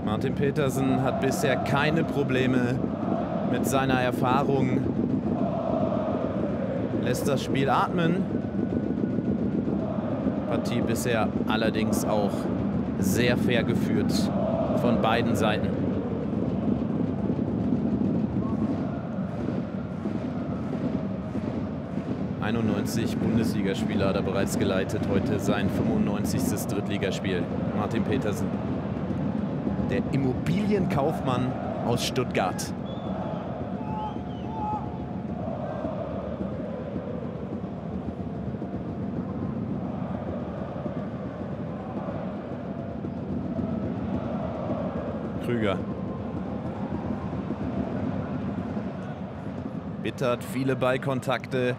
Martin Petersen hat bisher keine Probleme mit seiner Erfahrung. Lässt das Spiel atmen. Partie bisher allerdings auch sehr fair geführt von beiden Seiten. Bundesligaspieler hat er bereits geleitet. Heute sein 95. Drittligaspiel. Martin Petersen, der Immobilienkaufmann aus Stuttgart. Krüger. Bittert viele Ballkontakte.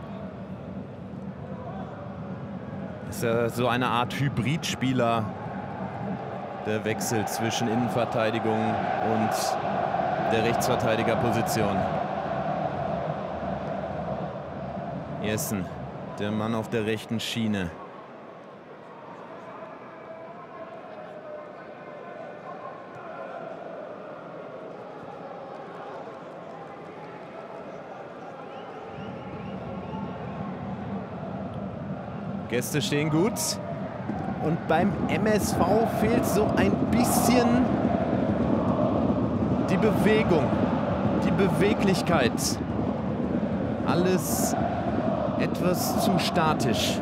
Ist ja so eine Art Hybridspieler. Der Wechsel zwischen Innenverteidigung und der Rechtsverteidigerposition. Jessen, der Mann auf der rechten Schiene. Gäste stehen gut. Und beim MSV fehlt so ein bisschen die Bewegung, die Beweglichkeit. Alles etwas zu statisch.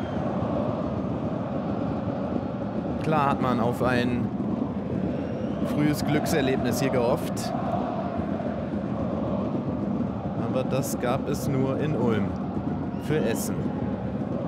Klar hat man auf ein frühes Glückserlebnis hier gehofft. Aber das gab es nur in Ulm für Essen.